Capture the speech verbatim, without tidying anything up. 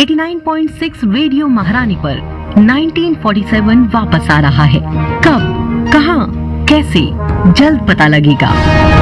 नवासी पॉइंट छह रेडियो महारानी पर उन्नीस सौ सैंतालीस वापस आ रहा है। कब, कहां, कैसे, जल्द पता लगेगा।